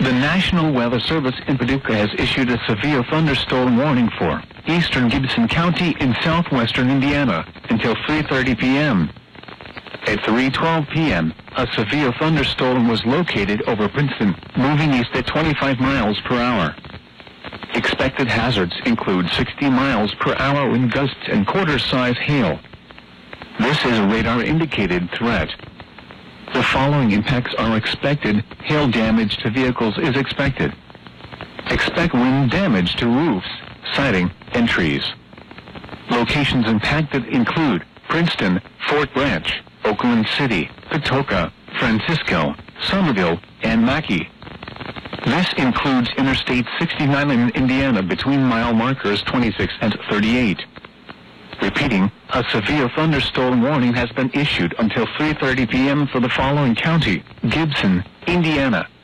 The National Weather Service in Paducah has issued a severe thunderstorm warning for eastern Gibson County in southwestern Indiana until 3:30 p.m. At 3:12 p.m., a severe thunderstorm was located over Princeton, moving east at 25 miles per hour. Expected hazards include 60 miles per hour wind gusts and quarter-size hail. This is a radar-indicated threat. The following impacts are expected. Hail damage to vehicles is expected. Expect wind damage to roofs, siding, and trees. Locations impacted include Princeton, Fort Branch, Oakland City, Patoka, Francisco, Somerville, and Mackay. This includes Interstate 69 in Indiana between mile markers 26 and 38. Repeating, a severe thunderstorm warning has been issued until 3:30 p.m. for the following county: Gibson, Indiana,